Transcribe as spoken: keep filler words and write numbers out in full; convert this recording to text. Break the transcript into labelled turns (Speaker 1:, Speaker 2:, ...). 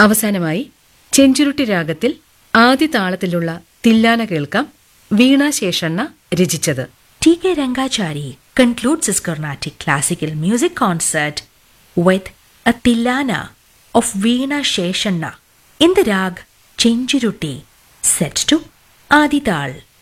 Speaker 1: അവസാനമായി ചെഞ്ചുരുട്ടി രാഗത്തിൽ ആദ്യ താളത്തിലുള്ള തില്ലാന കേൾക്കാം. വീണ ശേഷണ്ണ രചിച്ചത്.
Speaker 2: T K Rangachari concludes his Carnatic classical music concert with a Tillana of Veena Sheshanna in the rag Chenjirutti set to Adi Tal.